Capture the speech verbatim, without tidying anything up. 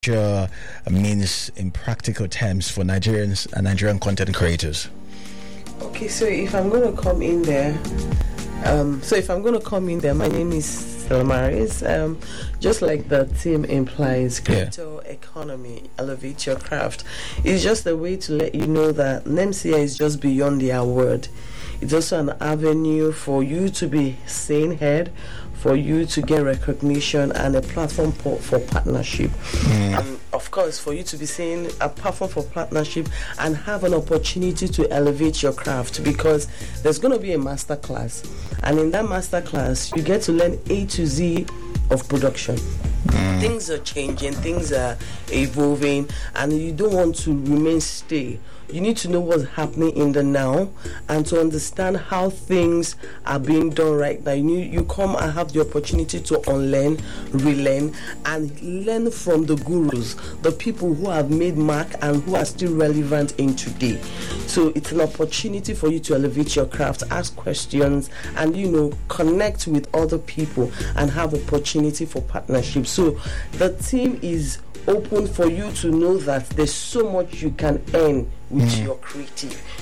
uh, means in practical terms for Nigerians and Nigerian content creators? Okay, so if I'm going to come in there, um, so if I'm going to come in there, my name is Selmaris. Um, just like the theme implies, crypto yeah. economy, elevate your craft. It's just a way to let you know that N M C I is just beyond their word. It's also an avenue for you to be seen heard, for you to get recognition, and a platform for, for partnership. Mm. And of course, for you to be seen, a platform for partnership and have an opportunity to elevate your craft, because there's going to be a master class. And in that master class, you get to learn A to Z of production. Mm. Things are changing, things are evolving, and you don't want to remain stay. You need to know what's happening in the now and to understand how things are being done right now. You, you come and have the opportunity to unlearn, relearn, and learn from the gurus, the people who have made mark and who are still relevant in today. So it's an opportunity for you to elevate your craft, ask questions, and, you know, connect with other people and have opportunity for partnership. So the team is open for you to know that there's so much you can earn with mm. your creative.